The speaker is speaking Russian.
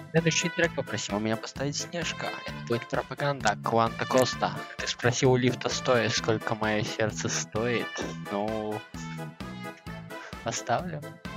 Следующий трек попросил меня поставить Снежка. Это будет пропаганда Кванта Коста. Ты спросил у лифта стоя, сколько мое сердце стоит. Ну, поставлю.